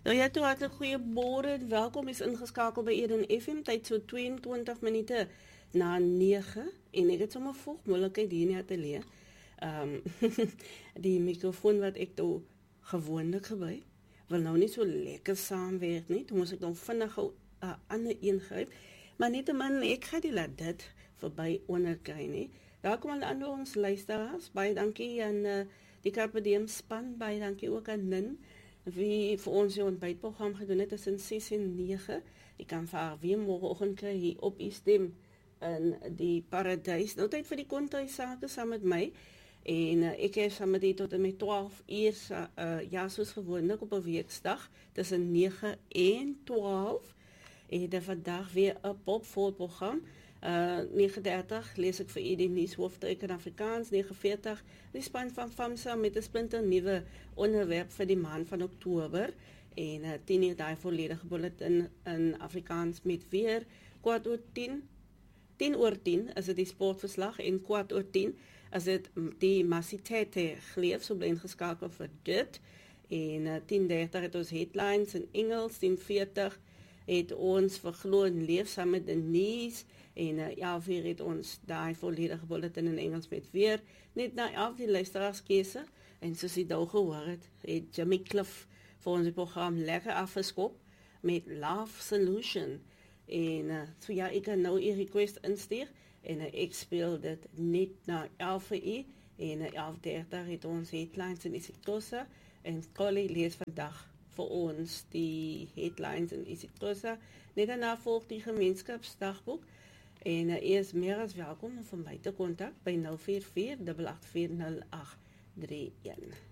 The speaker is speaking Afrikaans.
Nou ja, toe hartlik goeiemôre en welkom is ingeskakel by Eden FM tyd so 22 minute na 9 en ek het sommer vroeg moontlikheid hier in die ateljee. Die mikrofoon wat ek toe gewoonlik gebruik, wil nou nie so lekker saamwerk nie. Toe moes ek dan vinnig 'n ander een gryp. Maar nietemin ek gaan die laat dit verby onderkry nie. Welkom aan al ons luisteraars. Baie dankie aan die Carpe Diem span, baie dankie ook aan Nin wie vir ons die ontbytprogram gedoen het tussen 6 en 9. Ek kan vir haar weer môreoggend kry hier op u stem in die paradys. Nou tyd vir die kontry sake saam met my. En ek is saam met die tot en met 12 uur, ja, soos gewoonlik op 'n weeksdag, tussen 9 en 12. En dan vandag weer 'n popvol program. 9:30 lees ek vir u die nuushoofstukke in Afrikaans. 9:40 die span van FAMSA met 'n splinter nuwe onderwerp vir die maand van Oktober. En 10:00 daai volledige bulletin in Afrikaans met weer 10:15. 10:10 is dit die sportverslag en 10:15 is dit die Masitete geleef, so bly ingeskakel vir dit. En 10:30 het ons headlines in Engels, 10:40 het ons verglo en leef saam met Denise en 11:00 het ons daai volledige bulletin in Engels met weer net na 11 die luisteraarskeuse en soos jy nou gehoor het Jimmy Cliff vir ons die program lekker afgeskop met Love Solution en so ja, ek kan nou die request instuur en ek speel dit net na 11:00 en 11:30 het ons headlines in isiXhosa en Collie lees vandag vir ons die headlines in isiXhosa. Net daarna volg die gemeenskapsdagboek en u is meer as welkom om van my te kontak by 044 884 0831.